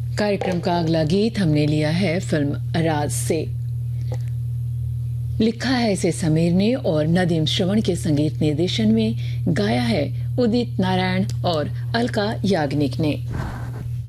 कार्यक्रम का अगला गीत हमने लिया है फिल्म राज से। लिखा है इसे समीर ने और नदीम श्रवण के संगीत निर्देशन में गाया है उदित नारायण और अलका याग्निक ने।